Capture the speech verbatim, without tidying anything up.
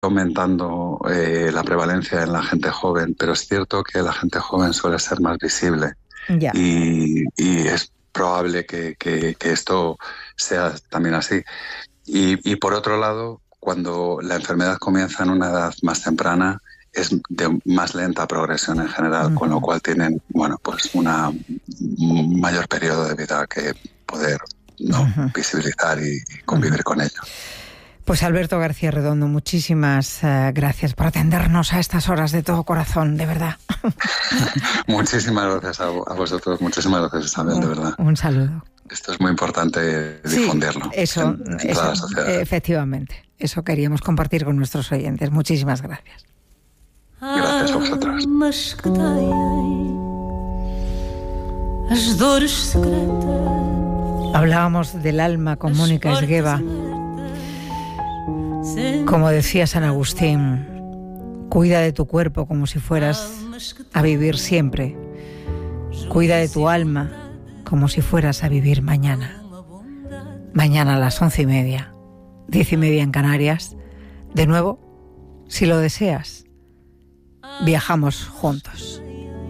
aumentando eh, la prevalencia en la gente joven, pero es cierto que la gente joven suele ser más visible Ya. y, y es probable que, que- que esto sea también así. Y, y por otro lado, cuando la enfermedad comienza en una edad más temprana, es de más lenta progresión en general, con lo Ujú. cual tienen, bueno, pues una, un mayor periodo de vida que poder no Ujú. visibilizar y, y Ujú. convivir con ello. Pues Alberto García Redondo, muchísimas eh, gracias por atendernos a estas horas de todo corazón, de verdad. Muchísimas gracias a, a vosotros, muchísimas gracias, Isabel, de Un, verdad. un saludo. Esto es muy importante Sí, difundirlo eso, en, en toda eso, la sociedad. efectivamente. Eso queríamos compartir con nuestros oyentes. Muchísimas gracias. Gracias a vosotros. Almas que têm as dores secretas. Hablábamos del alma con Mónica Esgueva. Como decía San Agustín, cuida de tu cuerpo como si fueras a vivir siempre. Cuida de tu alma como si fueras a vivir mañana. Mañana a las once y media, diez y media en Canarias. De nuevo, si lo deseas, viajamos juntos.